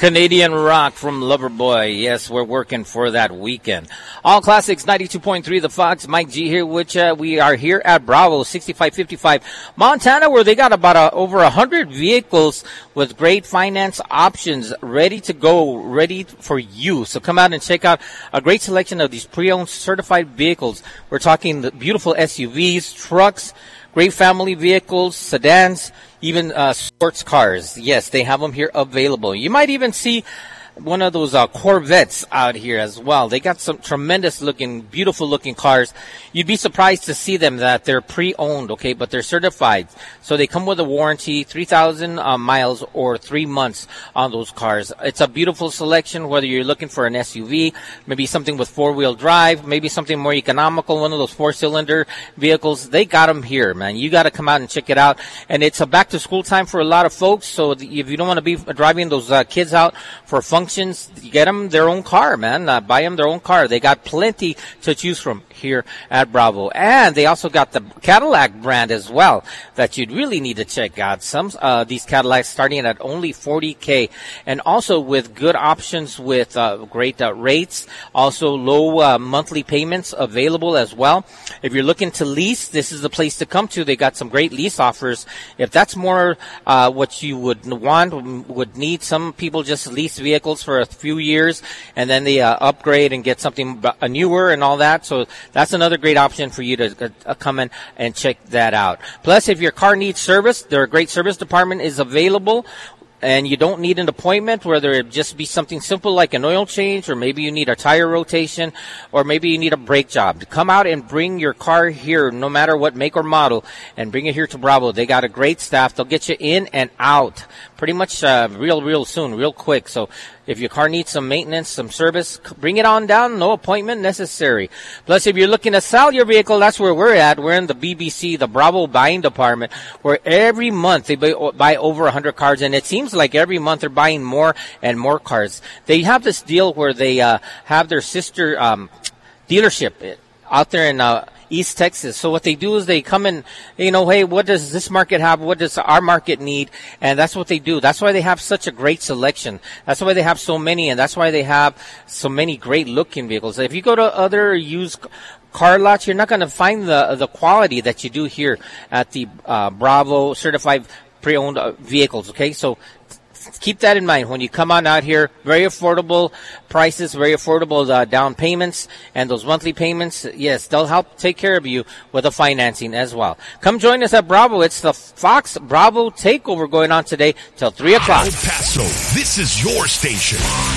Canadian rock from Loverboy. Yes, we're working for that weekend. All Classics 92.3 The Fox. Mike G here, which we are here at Bravo 6555 Montana, where they got about over 100 vehicles with great finance options ready to go, ready for you. So come out and check out a great selection of these pre-owned certified vehicles. We're talking the beautiful SUVs, trucks, great family vehicles, sedans, even sports cars. Yes, they have them here available. You might even see one of those Corvettes out here as well. They got some tremendous looking, beautiful looking cars. You'd be surprised to see them that they're pre-owned, okay, but they're certified. So they come with a warranty, 3,000 miles or 3 months on those cars. It's a beautiful selection, whether you're looking for an SUV, maybe something with four-wheel drive, maybe something more economical, one of those four-cylinder vehicles. They got them here, man. You got to come out and check it out. And it's a back-to-school time for a lot of folks, so if you don't want to be driving those kids out for functions, you get them their own car, man. Buy them their own car. They got plenty to choose from here at Bravo. And they also got the Cadillac brand as well that you'd really need to check out. Some these Cadillacs starting at only $40K, and also with good options with great rates, also low monthly payments available as well. If you're looking to lease, this is the place to come to. They got some great lease offers. If that's more what you would need, some people just lease vehicles for a few years and then they upgrade and get something newer and all that. So that's another great option for you to come in and check that out. Plus, if your car needs service, their great service department is available. And you don't need an appointment, whether it just be something simple like an oil change, or maybe you need a tire rotation, or maybe you need a brake job. Come out and bring your car here, no matter what make or model, and bring it here to Bravo. They got a great staff. They'll get you in and out pretty much real soon, real quick. So if your car needs some maintenance, some service, bring it on down. No appointment necessary. Plus, if you're looking to sell your vehicle, that's where we're at. We're in the BBC, the Bravo buying department, where every month they buy over 100 cars, and it seems like every month they're buying more and more cars. They have this deal where they have their sister dealership out there in East Texas. So what they do is they come in, hey, what does this market have? What does our market need? And that's what they do. That's why they have such a great selection. That's why they have so many, and that's why they have so many great looking vehicles. If you go to other used car lots, you're not going to find the quality that you do here at the Bravo certified pre-owned vehicles. Okay, so keep that in mind when you come on out here. Very affordable prices, very affordable down payments, and those monthly payments, yes, they'll help take care of you with the financing as well. Come join us at Bravo. It's the Fox Bravo Takeover going on today till 3 o'clock. El Paso, this is your station.